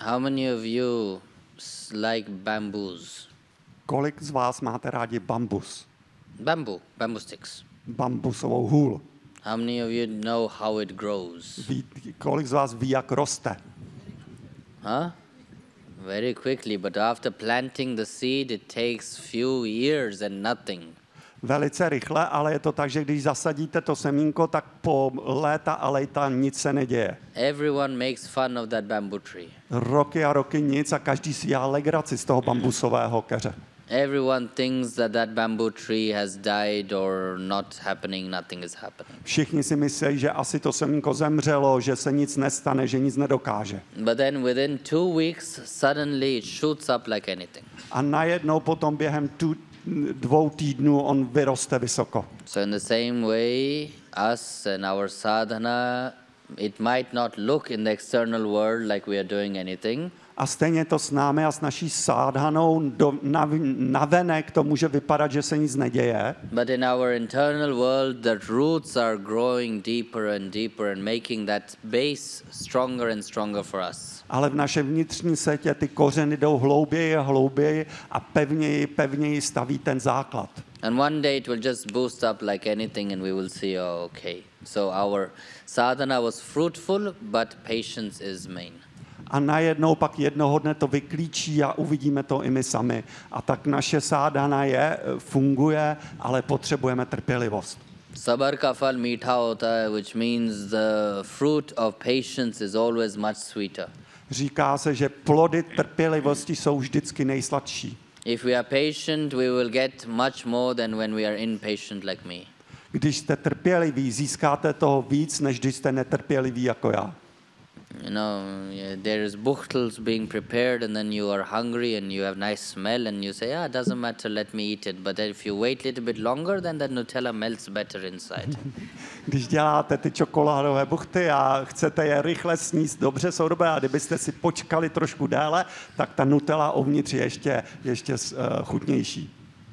How many of you like bamboos? Kolik z vás máte rádi bambus? Bamboo sticks. Bambusovou hůl. How many of you know how it grows? Kolik z vás ví, jak roste? Huh? Very quickly, but after planting the seed, it takes few years and nothing. Velice rychle, ale je to tak, že když zasadíte to semínko, tak po léta a léta nic se neděje. Everyone makes fun of that bamboo tree. Roky a roky nic a každý si dělá legraci z toho bambusového keře. Everyone thinks that bamboo tree has died or not happening, nothing is happening. Všichni si myslí, že asi to semínko zemřelo, že se nic nestane, že nic nedokáže. But then within 2 weeks, suddenly it shoots up like anything. A najednou potom během 2 týdnů on vyroste vysoko. So in the same way, us and our sadhana, it might not look in the external world like we are doing anything. A stejně to s námi a s naší sádhanou navenek to může vypadat, že se nic neděje. But in our internal world, the roots are growing deeper and making that base stronger and stronger for us. Ale v našem vnitřním světě ty kořeny jdou hlouběji a hlouběji a pevněji staví ten základ. And one day it will just boost up like anything and we will see, oh, okay. So our sadhana was fruitful, but patience is main. A najednou pak jednoho dne to vyklíčí a uvidíme to i my sami. A tak naše sádhana funguje, ale potřebujeme trpělivost. Sabar ka phal meetha hota hai, which means the fruit of patience is always much sweeter. Říká se, že plody trpělivosti jsou vždycky nejsladší. If we are patient, we will get much more than when we are impatient like me. Když jste trpěliví, získáte toho víc, než když jste netrpěliví jako já. You know, there is buchtels being prepared and then you are hungry and you have nice smell and you say, it doesn't matter, let me eat it. But if you wait a little bit longer, then that Nutella melts better inside. Když děláte ty čokoládové buchty a chcete je rychle sníst, dobře jsou dobré, a kdybyste si počkali trošku déle, tak ta Nutella uvnitř je ještě chutnější.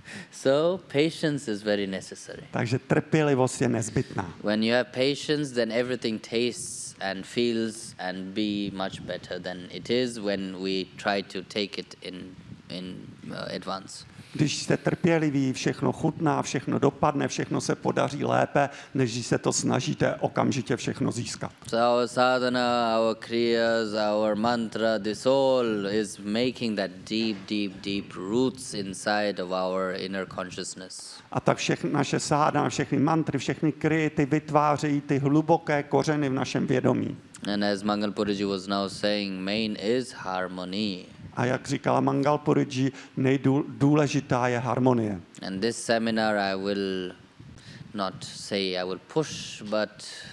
So patience is very necessary. Takže trpělivost je nezbytná. When you have patience, then everything tastes and feels and be much better than it is when we try to take it in advance. Když jste trpěliví, všechno chutná, všechno dopadne, všechno se podaří lépe, než když se to snažíte okamžitě všechno získat. So our sadhana, our kriyas, our mantra, this all is making that deep roots inside of our inner consciousness. A tak naše sádhana, všechny mantry, všechny kriy, ty vytvářejí ty hluboké kořeny v našem vědomí. And as Mangalpuriji was now saying, main is harmony. A jak říkala Mangalpuriji, nejdůležitá je harmonie. And this seminar I will not say I will push, but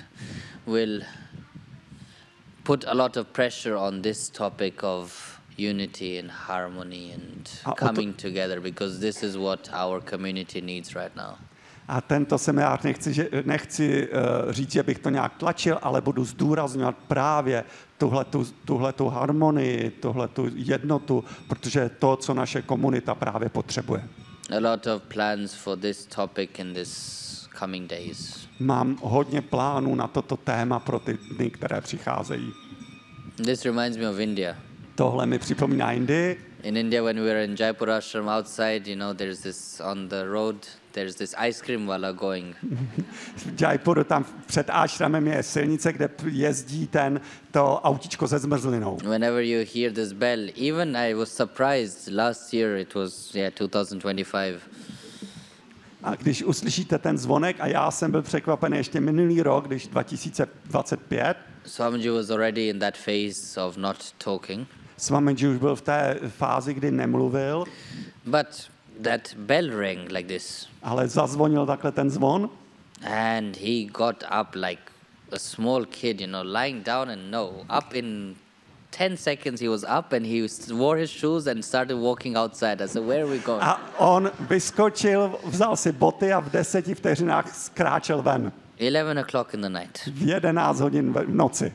will put a lot of pressure on this topic of unity and harmony and coming together, because this is what our community needs right now. A tento seminář nechci říct, že bych to nějak tlačil, ale budu zdůrazňovat právě tuhletu harmonii, tuhletu jednotu, protože je to, co naše komunita právě potřebuje. A lot of plans for this topic in this coming days. Mám hodně plánů na toto téma pro ty dny, které přicházejí. This reminds me of India. Tohle mi připomíná Indii. In India, when we were in Jaipur ashram outside, there's this on the road, there's this ice cream wala going. V Jaipuru tam před ashramem je silnice, kde jezdí to autíčko se zmrzlinou. Whenever you hear this bell, even I was surprised. Last year it was 2025. A když uslyšíte ten zvonek, a já jsem byl překvapen ještě minulý rok, když 2025. Swamiji was already in that phase of not talking. Swamiji už byl v té fázi, kdy nemluvil. But that bell rang like this. Ale zazvonil takhle ten zvon. And he got up like a small kid, lying down and up in 10 seconds he was up and he wore his shoes and started walking outside. I said, where are we going? A on vyskočil, vzal si boty a v 10 vteřinách skráčel ven. 11 o'clock in the night. V 11 hodin v noci.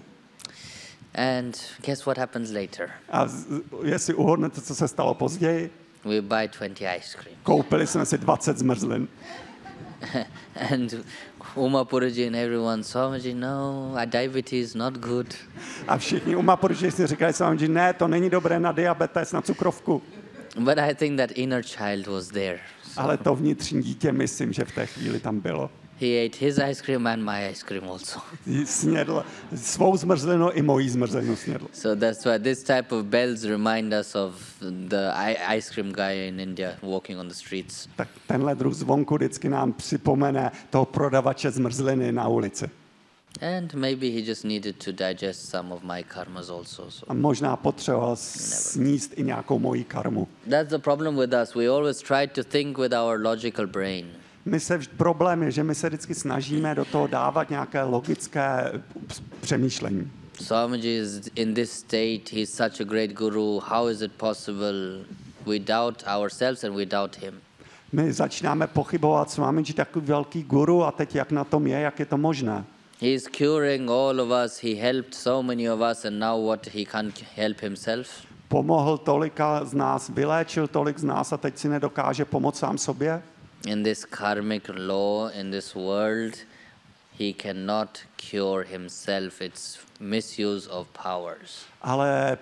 And guess what happens later? A jestli uhodnete, co se stalo později? We buy 20 ice cream. Koupili jsme si 20 zmrzlin. And Uma Purji and everyone, Swamiji, no, diabetes not good. A všichni Umapuruši si říkali sami, že ne, to není dobré na diabetes, na cukrovku. But I think that inner child was there. Ale to vnitřní dítě, myslím, že v té chvíli tam bylo. He ate his ice cream and my ice cream also. Snědl svou zmrzlinu i mojí zmrzlinu snědl. So that's why this type of bells remind us of the ice cream guy in India walking on the streets. Tak tenhle druh zvonku vždycky nám připomene toho prodavače zmrzliny na ulici. And maybe he just needed to digest some of my karmas also. So A možná potřeboval sníst i nějakou moji karmu. that's the problem with us. We always try to think with our logical brain. Problém je, že my se vždycky snažíme do toho dávat nějaké logické přemýšlení. Swamiji is in this state. He's such a great guru. How is it possible? We doubt ourselves and we doubt him. My začínáme pochybovat s vámi, že takový velký guru a teď jak na tom je, jak je to možné. He is curing all of us. He helped so many of us, and now what? He can't help himself. Pomohl tolika z nás, vyléčil tolik z nás a teď si nedokáže pomoct sám sobě. In this karmic law, in this world, he cannot cure himself. It's misuse of powers. Ale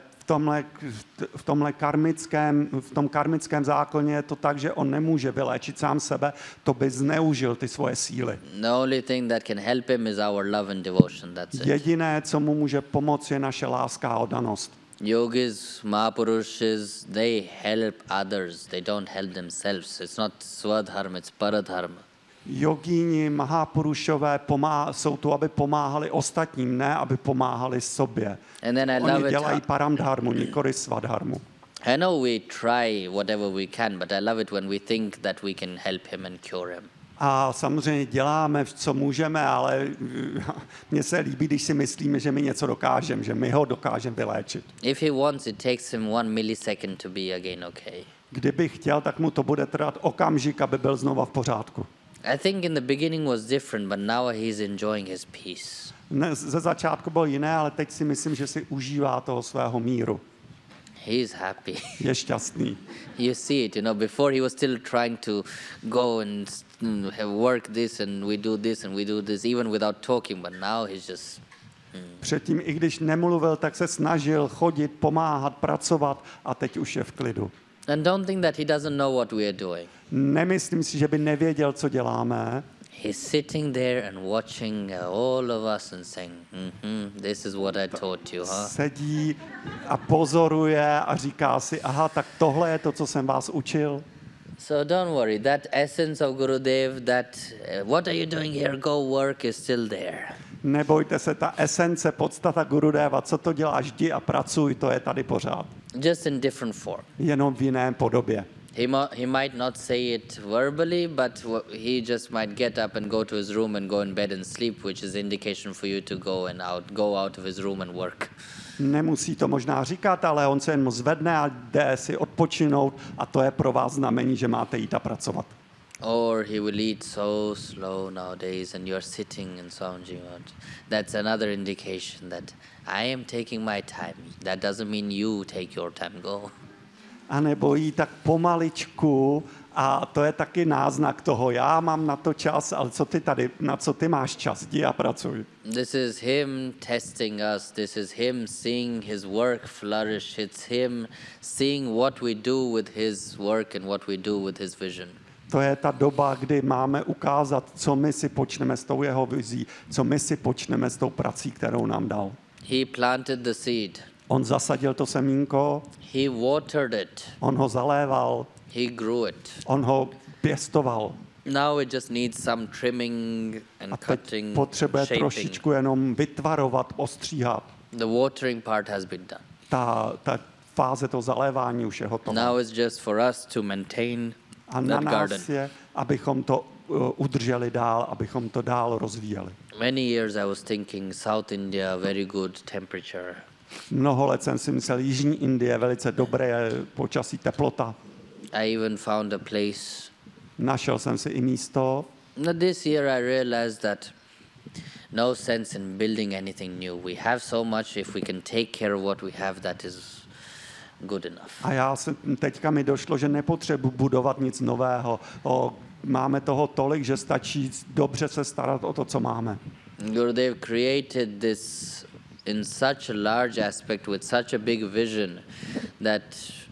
v tom karmickém zákoně je to tak, že on nemůže vyléčit sám sebe, to by zneužil ty svoje síly. The only thing that can help him is our love and devotion. That's it. Jediné, co mu může pomoci, je naše láska a oddanost. Yogis, Mahapurushas, they help others. They don't help themselves. It's not swadharma, it's paradharma. Jogíni, Mahapurušové jsou tu, aby pomáhali ostatním, ne aby pomáhali sobě. And then I love Oni it. dělají paramdharmu, nikoli svadharmu. I know we try whatever we can, but I love it when we think that we can help him and cure him. A samozřejmě děláme, co můžeme, ale mně se líbí, když si myslíme, že my něco dokážeme, že my ho dokážeme vyléčit. If he wants, it takes him 1 millisecond to be again okay. Kdyby chtěl, tak mu to bude trvat okamžik, aby byl znova v pořádku. I think in the beginning was different, but now he's enjoying his peace. Ze začátku bylo jiné, ale teď si myslím, že si užívá toho svého míru. He's happy. Je šťastný. You see it, before he was still trying to go and work this and we do this and we do this, even without talking, but now he's just... Předtím, i když nemluvil, tak se snažil chodit, pomáhat, pracovat a teď už je v klidu. And don't think that he doesn't know what we are doing. Nemyslím si, že by nevěděl, co děláme. He's sitting there and watching all of us and saying, this is what I taught you, huh? Sedí a pozoruje a říká si, aha, tak tohle je to, co jsem vás učil. So don't worry, that essence of Gurudev, that what are you doing here, go work, is still there. Nebojte se, ta esence, podstata Gurudeva, co to děláš, jdi a pracuj, to je tady pořád. Just in different form. Jenom v jiné podobě. He might not say it verbally, but he just might get up and go to his room and go in bed and sleep, which is indication for you to go out of his room and work. Nemusí to možná říkat, ale on se jen zvedne a jde si odpočinout a to je pro vás znamení, že máte jít a pracovat. Or he will eat so slow nowadays and you're sitting and Swamiji. That's another indication that I am taking my time. That doesn't mean you take your time, go. A nebo jí tak pomaličku a to je taky náznak toho, já mám na to čas, ale na co ty máš čas, jdi a pracuj. This is him testing us. This is him seeing his work flourish. It's him seeing what we do with his work and what we do with his vision. To je ta doba, kdy máme ukázat, co my si počneme s tou jeho vizí, co my si počneme s tou prací, kterou nám dal. He planted the seed. On zasadil to semínko, He watered it. on ho zaléval, He grew it. on ho pěstoval. Now it just needs some trimming and A teď cutting, potřebuje shaping. trošičku jenom vytvarovat, ostříhat. The watering part has been done. Ta fáze toho zalévání už je hotová. Now it's just for us to maintain A na that garden. nás je, abychom to udrželi dál, abychom to dál rozvíjeli. Many years I was thinking South India, very good temperature. Mnoho let jsem si myslel, Jižní Indie, velice dobré počasí, teplota. I even found a place. Našel jsem si i místo. Now this year I realized that no sense in building anything new. We have so much, if we can take care of what we have, that is good enough. A teďka mi došlo, že nepotřebuji budovat nic nového. máme toho tolik, že stačí dobře se starat o to, co máme. Gurudev created this in such a large aspect with such a big vision that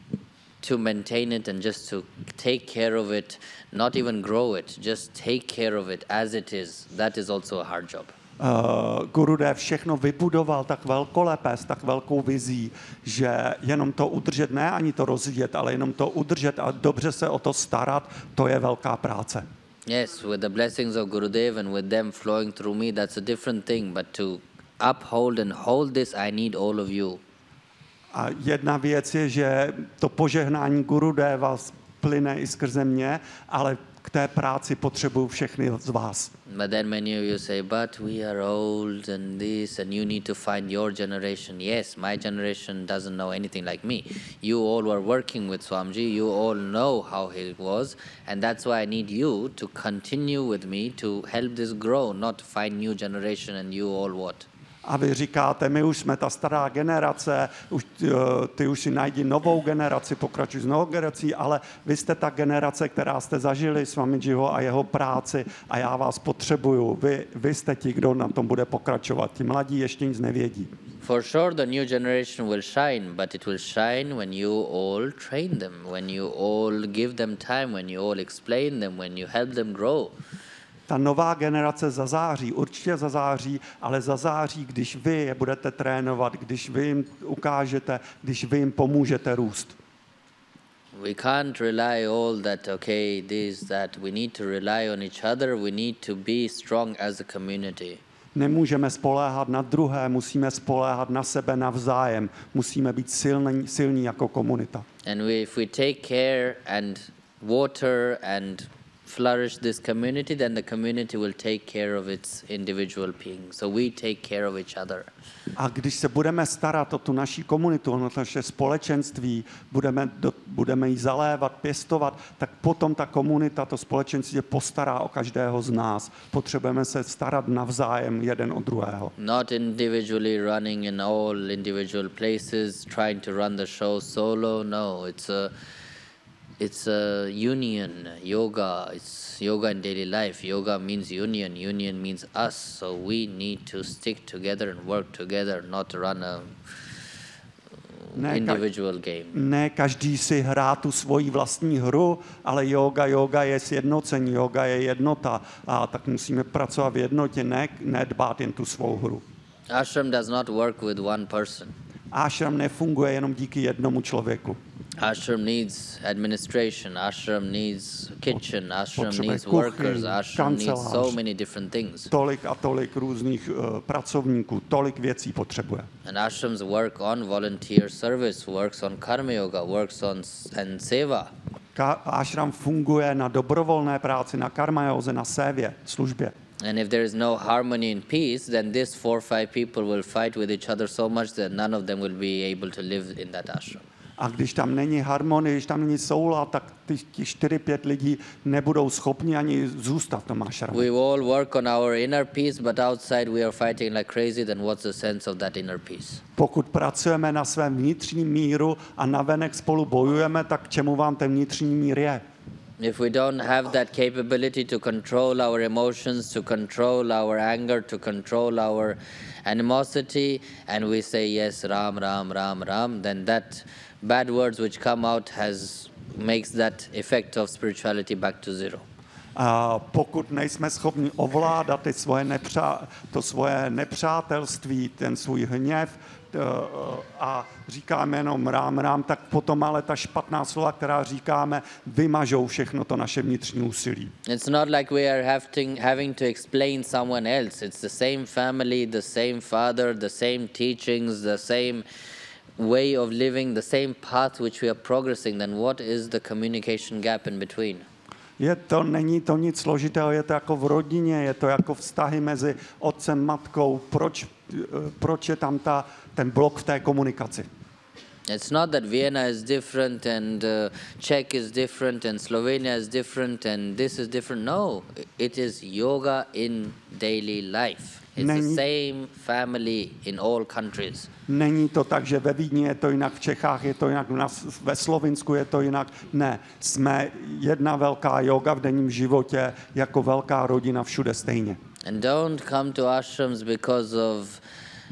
to maintain it and just to take care of it, not even grow it, just take care of it as it is, that is also a hard job. Gurudev všechno vybudoval tak velkolepé, s tak velkou vizí, že jenom to udržet, ne ani to rozvíjet, ale jenom to udržet a dobře se o to starat, to je velká práce. Yes, with the blessings of Gurudev and with them flowing through me, that's a different thing, but to uphold and hold this, I need all of you. A jedna věc je, že to požehnání Gurudeva plyne i skrze mě, ale k té práci potřebuju všechny z vás. But then many of you say, but we are old and this, and you need to find your generation. Yes, my generation doesn't know anything like me. You all were working with Swamiji, you all know how he was, and that's why I need you to continue with me to help this grow, not to find new generation and you all what? A vy říkáte, my už jsme ta stará generace, ty už si najdi novou generaci, pokračuj s novou generací, ale vy jste ta generace, která jste zažili Swamijiho a jeho práci a já vás potřebuju. Vy jste ti, kdo na tom bude pokračovat. Ti mladí ještě nic nevědí. For sure the new generation will shine, but it will shine when you all train them, when you all give them time, when you all explain them, when you help them grow. Ta nová generace zazáří, určitě zazáří, ale zazáří, když vy je budete trénovat, když vy jim ukážete, když vy jim pomůžete růst. We can't rely all that, okay, this, that. We need to rely on each other. We need to be strong as a community. Nemůžeme spoléhat na druhé, musíme spoléhat na sebe navzájem. Musíme být silní jako komunita. And if we take care and water and flourish this community, then the community will take care of its individual being. So we take care of each other. A když se budeme starat o tu naší komunitu, o naše společenství, budeme ji zalévat, pěstovat, tak potom ta komunita, to společenství se postará o každého z nás. Potřebujeme se starat navzájem jeden o druhého. Not individually running in all individual places, trying to run the show solo. No, it's a union, yoga. It's yoga in daily life. Yoga means union. Union means us. So we need to stick together and work together, not run a individual game. Ne každý si hrá tu svoji vlastní hru, ale yoga je sjednocení, yoga je jednota. A tak musíme pracovat v jednotě, ne dbát jen tu svou hru. Ashram does not work with one person. Ashram nefunguje jenom díky jednomu člověku. Ashram needs administration, ashram needs kitchen, ashram needs workers, ashram needs so many different things. Tolik a tolik různých pracovníků, tolik věcí potřebuje. And ashrams work on volunteer service, works on karma yoga, works on and seva. Ashram funguje na dobrovolné práci, na karma józe, na sévě, službě. And if there is no harmony and peace, then these 4 or 5 people will fight with each other so much that none of them will be able to live in that ashram. A když tam není harmonie, když tam není soulad, tak ty 4-5 lidí nebudou schopni ani zůstat v tom ashramu. We all work on our inner peace, but outside we are fighting like crazy, then what's the sense of that inner peace? Pokud pracujeme na svém vnitřním míru a navenek spolu bojujeme, tak k čemu vám ten vnitřní mír je? If we don't have that capability to control our emotions, to control our anger, to control our animosity, and we say yes, Ram, Ram, Ram, Ram, then that bad words which come out makes that effect of spirituality back to zero. A pokud nejsme schopni ovládat to svoje nepřátelství, ten svůj hněv a říkáme jenom rám, tak potom ale ta špatná slova, která říkáme, vymažou všechno to naše vnitřní úsilí. It's not like we are having to explain someone else. It's the same family, the same father, the same teachings, the same way of living, the same path which we are progressing. Then what is the communication gap in between? Není to nic složitého, je to jako v rodině, je to jako vztahy mezi otcem, matkou. Proč je tam ten blok v té komunikaci? It's not that Vienna is different and Czech is different and Slovenia is different and this is different. No, it is yoga in daily life. It's the same family in all countries. Není to tak, že ve Vídni je to jinak, v Čechách je to jinak, ve Slovinsku je to jinak. Ne, jsme jedna velká yoga v denním životě, jako velká rodina všude stejně. And don't come to ashrams because of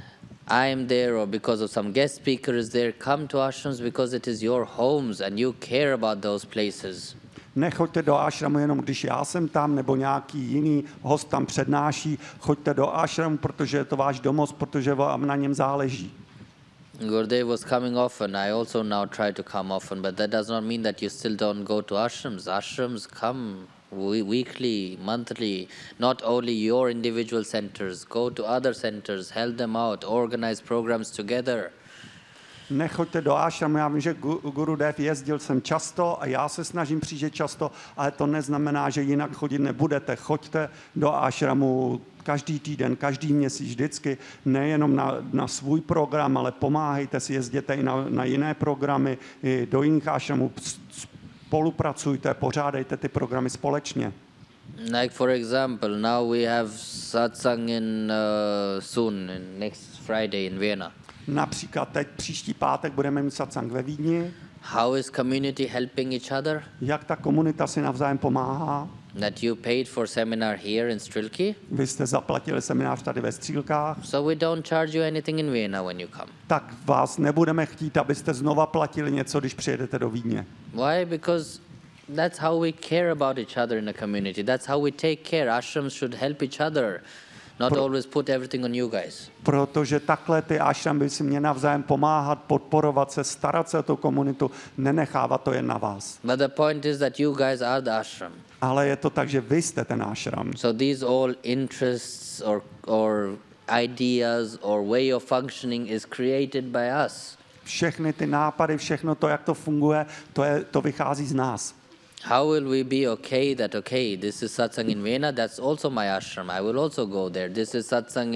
I'm there or because of some guest speaker is there. Come to ashrams because it is your homes and you care about those places. Nechoďte do ashramu jenom, když já jsem tam, nebo nějaký jiný host tam přednáší. Choďte do ashramu, protože je to váš domov, protože vám na něm záleží. Gurudev was coming often. I also now try to come often, but that does not mean that you still don't go to ashrams. Ashrams come weekly, monthly, not only your individual centers. Go to other centers, help them out, organize programs together. Nechoďte do ashramu, já vím, že Gurudev jezdil sem často a já se snažím přijít často, ale to neznamená, že jinak chodit nebudete. Choďte do ashramu každý týden, každý měsíc, vždycky, nejenom na svůj program, ale pomáhejte si, jezděte i na jiné programy, i do jiných ashramů, spolupracujte, pořádejte ty programy společně. Like for example, now we have satsang in soon, next Friday in Vienna. Například teď příští pátek budeme mít satsang ve Vídni. How is community helping each other? Jak ta komunita si navzájem pomáhá? That you paid for seminar here in Strilky? Vy jste zaplatili seminář tady ve Střílkách. So we don't charge you anything in Vienna when you come. Tak vás nebudeme chtít, abyste znova platili něco, když přijedete do Vídně. Why? Because that's how we care about each other in a community. That's how we take care. Ashrams should help each other. Not always put everything on you guys. Protože takhle ty ashramy by si měly navzájem pomáhat, podporovat se, starat se o tu komunitu, nenechávat to jen na vás. But the point is that you guys are the ashram. Ale je to tak, že vy jste ten ashram. So these all interests or ideas or way of functioning is created by us. Všechny ty nápady, všechno to, jak to funguje, to vychází z nás. How will we be okay that, okay, this is satsang in Vienna, that's also my ashram, I will also go there. This is satsang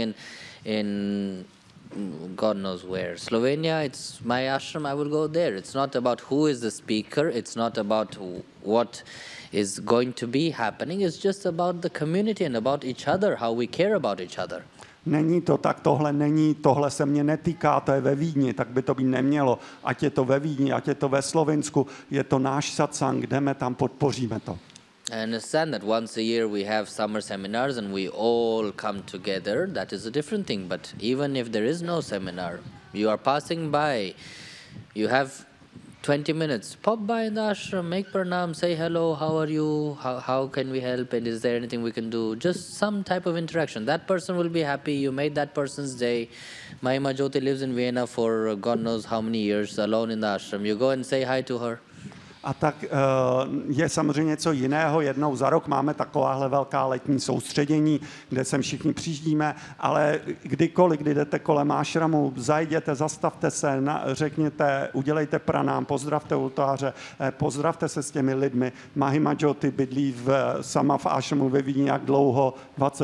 in God knows where. Slovenia, it's my ashram, I will go there. It's not about who is the speaker, it's not about what is going to be happening, it's just about the community and about each other, how we care about each other. Není to tak, tohle se mě netýká, to je ve Vídni, tak by to být nemělo. Ať je to ve Vídni, ať je to ve Slovinsku, je to náš satsang, jdeme tam, podpoříme to. I understand that once a year we have summer seminars and we all come together, that is a different thing. But even if there is no seminar, you are passing by, you have 20 minutes, pop by in the ashram, make pranam, say hello, how are you, how can we help, and is there anything we can do? Just some type of interaction. That person will be happy, you made that person's day. Mahima Jyoti lives in Vienna for God knows how many years, alone in the ashram. You go and say hi to her. A tak je samozřejmě něco jiného. Jednou za rok máme takováhle velká letní soustředění, kde sem všichni přijíždíme, ale kdykoliv, kdy jdete kolem ashramu, zajděte, zastavte se, řekněte, udělejte pranám, pozdravte oltáře, pozdravte se s těmi lidmi. Mahima Jyoti bydlí sama v ashramu ve Vídni jak dlouho, 20